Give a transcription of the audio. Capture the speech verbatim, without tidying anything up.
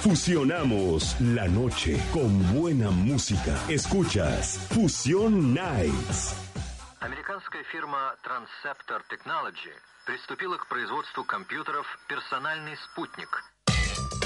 Fusionamos la noche con buena música. Escuchas Fusion Nights. Американская фирма Transceptor Technology приступила к производству компьютеров «Персональный спутник»,